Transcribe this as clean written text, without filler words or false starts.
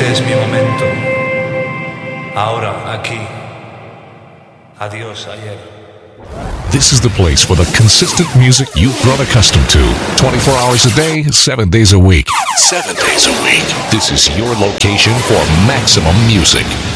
Este es mi momento. Ahora, aquí. Adiós, ayer. This is the place for the consistent music you've grown accustomed to. 24 hours a day, 7 days a week. 7 days a week. This is your location for maximum music.